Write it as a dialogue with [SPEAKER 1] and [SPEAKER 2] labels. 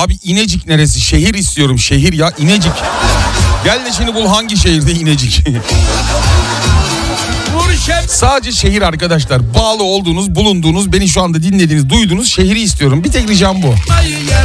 [SPEAKER 1] Abi İnecik neresi? Şehir istiyorum, şehir ya, İnecik. Gel de şimdi bul hangi şehirde İnecik. Sadece şehir arkadaşlar. Bağlı olduğunuz, bulunduğunuz, beni şu anda dinlediğiniz, duyduğunuz şehri istiyorum. Bir tek ricam bu.